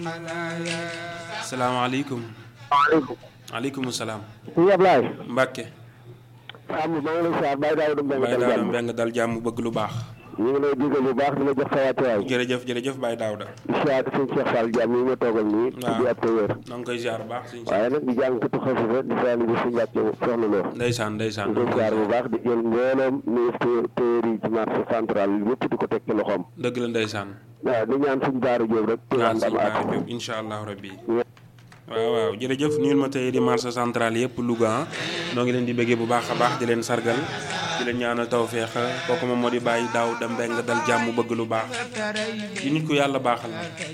salaamaaleykum. waaleykum. waaleykum salaam. sëñ Ablaye. Mbacke. Samb maa ngi lay siyaar Baye Daouda Mbengue Baye dal Daouda jàmm. Mbengue dal jàmm bëgg lu baax. ñu ngi lay digal bu baax di la jox sa wàccuwaay. jërëjëf jërëjëf Baye Daouda. di siyaar sëñ Cheikh Fall jàmm yi ma toogal nii. waaw di ab ko wér. na nga koy ziar bu baax suñu si. waaye nag di jàng katu xasifa di siyaar bi si Mbàkke soxna loo. ndeysaan ndeysaan. di ko siyaar bu baax di jël mbooleem ministre téer yi ci marché central yëpp di ko teg ci loxoom. dëgg la ndeysaan. waaw di ñaan suñu Daaru Jóob rek. waaw suñu Baara Diop incha allah rabbi. waaw waaw jërëjëf nuyul ma tey di marché central yëpp Louga noo ngi leen di bëggee bu baax a baax di leen sargal di leen ñaanal tawfeex kooku moom moo di Baye Daouda Mbengue dal jàmm bëgg lu baax di nit ku yàlla baaxal